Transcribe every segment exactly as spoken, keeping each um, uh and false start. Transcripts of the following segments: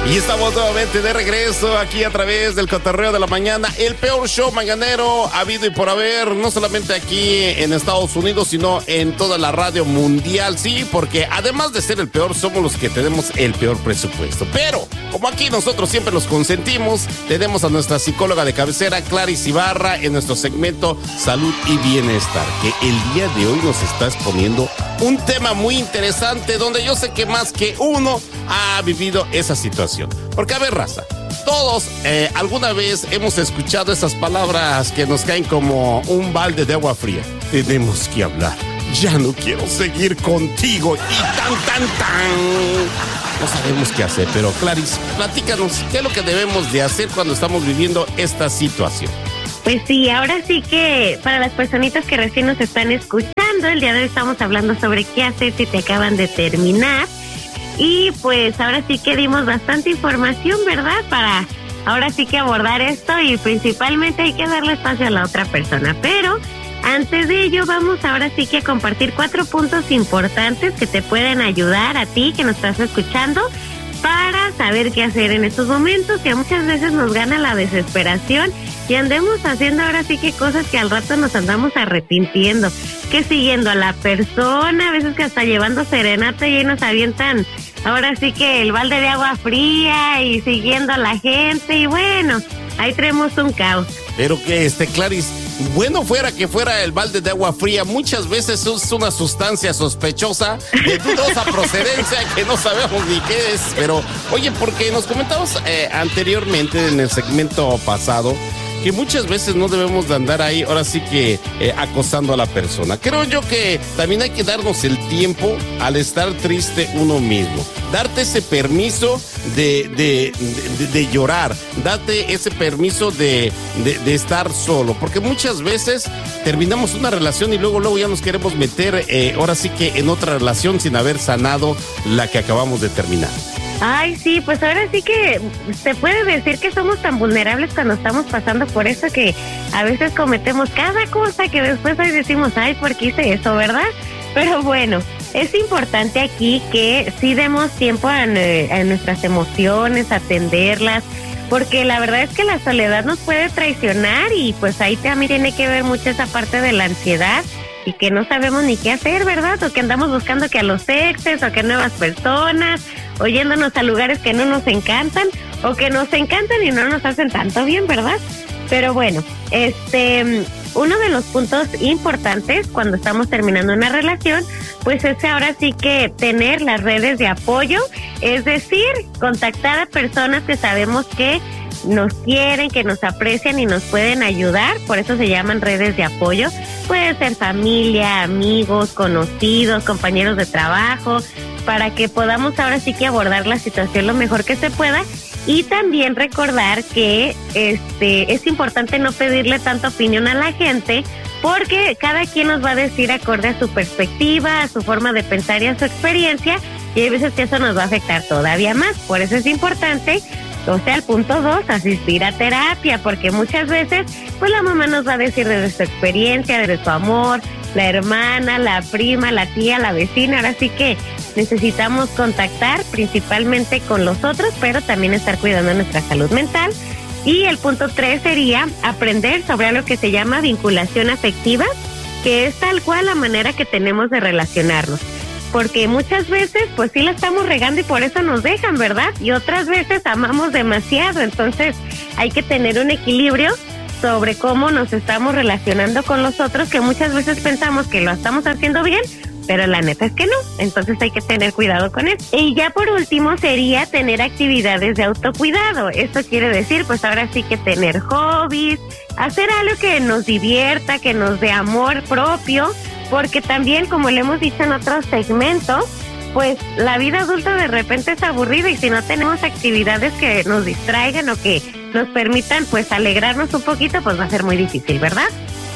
Y estamos nuevamente de regreso aquí a través del Cotorreo de la Mañana, el peor show mañanero habido y por haber, no solamente aquí en Estados Unidos, sino en toda la radio mundial, sí, porque además de ser el peor, somos los que tenemos el peor presupuesto. Pero, como aquí nosotros siempre los consentimos, tenemos a nuestra psicóloga de cabecera, Clarice Ibarra, en nuestro segmento Salud y Bienestar, que el día de hoy nos está exponiendo un tema muy interesante, donde yo sé que más que uno ha vivido esa situación. Porque, a ver, raza, todos eh, alguna vez hemos escuchado esas palabras que nos caen como un balde de agua fría. Tenemos que hablar. Ya no quiero seguir contigo. Y tan, tan, tan. No sabemos qué hacer, pero Clarice, platícanos, ¿qué es lo que debemos de hacer cuando estamos viviendo esta situación? Pues sí, ahora sí que para las personitas que recién nos están escuchando, el día de hoy estamos hablando sobre qué hacer si te acaban de terminar. Y pues ahora sí que dimos bastante información, ¿verdad? Para ahora sí que abordar esto, y principalmente hay que darle espacio a la otra persona. Pero antes de ello vamos ahora sí que a compartir cuatro puntos importantes que te pueden ayudar a ti que nos estás escuchando para saber qué hacer en estos momentos, que muchas veces nos gana la desesperación y andemos haciendo ahora sí que cosas que al rato nos andamos arrepintiendo, que siguiendo a la persona, a veces que hasta llevando serenata y ahí nos avientan ahora sí que el balde de agua fría y siguiendo a la gente, y bueno, ahí tenemos un caos. Pero que este, Clarice, bueno fuera que fuera el balde de agua fría, muchas veces es una sustancia sospechosa de dudosa procedencia que no sabemos ni qué es. Pero, oye, porque nos comentabas eh, anteriormente en el segmento pasado que muchas veces no debemos de andar ahí, ahora sí que eh, acosando a la persona. Creo yo que también hay que darnos el tiempo al estar triste uno mismo. Darte ese permiso de, de, de, de llorar, date ese permiso de, de, de estar solo, porque muchas veces terminamos una relación y luego, luego ya nos queremos meter, eh, ahora sí que en otra relación sin haber sanado la que acabamos de terminar. Ay, sí, pues ahora sí que se puede decir que somos tan vulnerables cuando estamos pasando por eso, que a veces cometemos cada cosa que después ahí decimos, ay, ¿por qué hice eso, verdad? Pero bueno, es importante aquí que sí demos tiempo a, a nuestras emociones, atenderlas, porque la verdad es que la soledad nos puede traicionar, y pues ahí también tiene que ver mucho esa parte de la ansiedad y que no sabemos ni qué hacer, ¿verdad? O que andamos buscando que a los exes, o que a nuevas personas, o yéndonos a lugares que no nos encantan, o que nos encantan y no nos hacen tanto bien, ¿verdad? Pero bueno, este, uno de los puntos importantes cuando estamos terminando una relación, pues es ahora sí que tener las redes de apoyo, es decir, contactar a personas que sabemos que nos quieren, que nos aprecian y nos pueden ayudar, por eso se llaman redes de apoyo. Puede ser familia, amigos, conocidos, compañeros de trabajo, para que podamos ahora sí que abordar la situación lo mejor que se pueda. Y también recordar que este es importante no pedirle tanta opinión a la gente, porque cada quien nos va a decir acorde a su perspectiva, a su forma de pensar y a su experiencia, y hay veces que eso nos va a afectar todavía más. Por eso es importante, o sea, el punto dos, asistir a terapia, porque muchas veces pues la mamá nos va a decir desde su experiencia, desde su amor, la hermana, la prima, la tía, la vecina. Ahora sí que necesitamos contactar principalmente con los otros, pero también estar cuidando nuestra salud mental. Y el punto tres sería aprender sobre algo que se llama vinculación afectiva, que es tal cual la manera que tenemos de relacionarnos. Porque muchas veces pues sí la estamos regando y por eso nos dejan, ¿verdad? Y otras veces amamos demasiado, entonces hay que tener un equilibrio sobre cómo nos estamos relacionando con los otros, que muchas veces pensamos que lo estamos haciendo bien, pero la neta es que no, entonces hay que tener cuidado con eso. Y ya por último sería tener actividades de autocuidado. Esto quiere decir pues ahora sí que tener hobbies, hacer algo que nos divierta, que nos dé amor propio, porque también, como le hemos dicho en otros segmentos, pues la vida adulta de repente es aburrida, y si no tenemos actividades que nos distraigan o que nos permitan pues alegrarnos un poquito, pues va a ser muy difícil, ¿verdad?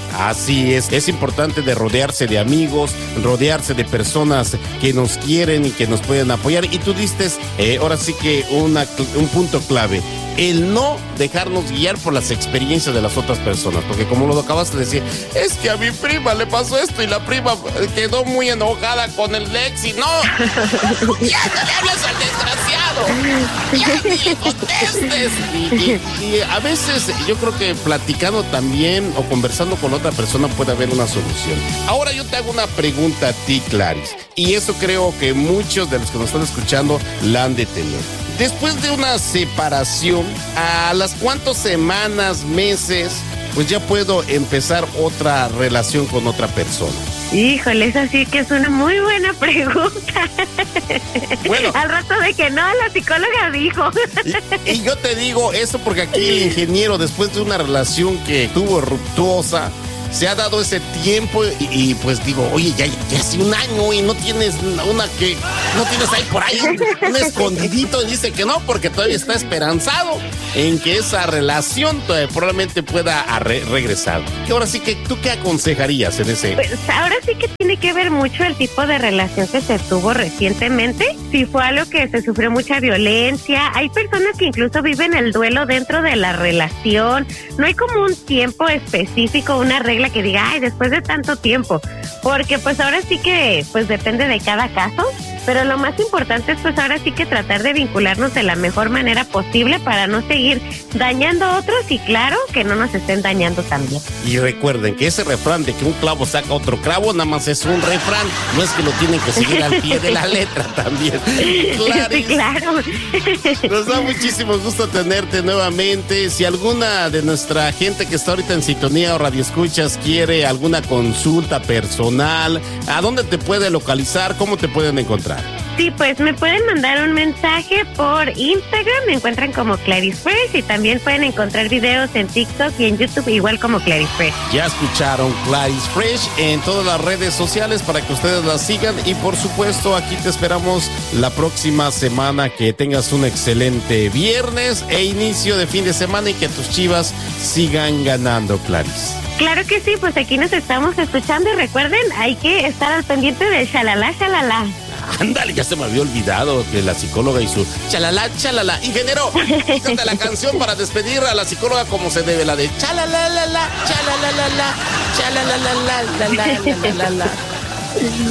Así es, es importante de rodearse de amigos, rodearse de personas que nos quieren y que nos pueden apoyar. Y tú diste, eh, ahora sí que una, un punto clave, el no dejarnos guiar por las experiencias de las otras personas, porque como lo acabaste de decir, es que a mi prima le pasó esto y la prima quedó muy enojada con el ex y no, ya no le hablas al desgraciado. Ya ni contestes. Y, y, y a veces yo creo que platicando también o conversando con otra persona puede haber una solución. Ahora yo te hago una pregunta a ti, Clarice, y eso creo que muchos de los que nos están escuchando la han de tener. Después de una separación, ¿a las cuántas semanas, meses, pues ya puedo empezar otra relación con otra persona? Híjole, eso sí que es una muy buena pregunta. Bueno. Al rato de que no, la psicóloga dijo. Y, y yo te digo eso porque aquí el ingeniero, después de una relación que tuvo ruptuosa, se ha dado ese tiempo y, y pues digo, oye, ya, ya hace un año y no tienes una que, no tienes ahí por ahí un, un escondidito, y dice que no, porque todavía está esperanzado en que esa relación todavía probablemente pueda re regresar. Y ahora sí que, ¿tú qué aconsejarías en ese? Pues ahora sí que tiene que ver mucho el tipo de relación que se tuvo recientemente. Si fue algo que se sufrió mucha violencia, hay personas que incluso viven el duelo dentro de la relación. No hay como un tiempo específico, una regla que diga, ay, después de tanto tiempo, porque pues ahora sí que pues depende de cada caso, pero lo más importante es pues ahora sí que tratar de vincularnos de la mejor manera posible para no seguir dañando a otros y claro, que no nos estén dañando también. Y recuerden que ese refrán de que un clavo saca otro clavo, nada más es un refrán, no es que lo tienen que seguir al pie de la letra también. Clarice, sí, claro. Nos da muchísimo gusto tenerte nuevamente. Si alguna de nuestra gente que está ahorita en sintonía o radioescuchas quiere alguna consulta personal, ¿a dónde te puede localizar? ¿Cómo te pueden encontrar? Sí, pues me pueden mandar un mensaje por Instagram, me encuentran como Clarice Fresh y también pueden encontrar videos en TikTok y en YouTube igual como Clarice Fresh. Ya escucharon, Clarice Fresh en todas las redes sociales para que ustedes la sigan y por supuesto aquí te esperamos la próxima semana. Que tengas un excelente viernes e inicio de fin de semana y que tus Chivas sigan ganando, Clarice. Claro que sí, pues aquí nos estamos escuchando y recuerden, hay que estar al pendiente de Shalala, Shalala. Ándale, ya se me había olvidado que la psicóloga y su chalala, chalala. Ingeniero, quítate la canción para despedir a la psicóloga como se debe, la de chalala, la, la, chalala, la, la, chalala, la, la, la, la, la, la, la.